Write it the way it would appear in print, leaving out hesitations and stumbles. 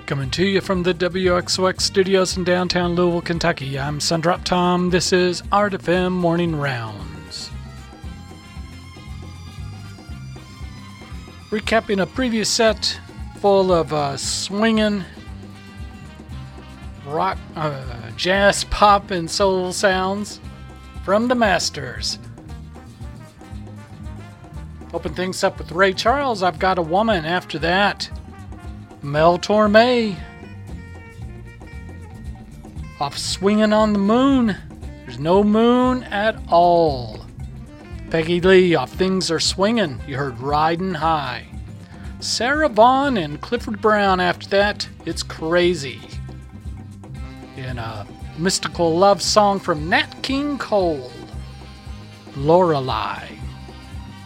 Coming to you from the WXOX studios in downtown Louisville, Kentucky. I'm Sundrop Tom. This is Art FM Morning Rounds. Recapping a previous set full of swinging rock, jazz, pop, and soul sounds from the masters. Open things up with Ray Charles, I've Got a Woman. After that, Mel Torme off Swinging on the Moon. There's no moon at all. Peggy Lee off Things Are Swinging. You heard Riding High. Sarah Vaughan and Clifford Brown after that, It's Crazy. In a mystical love song from Nat King Cole, Lorelei.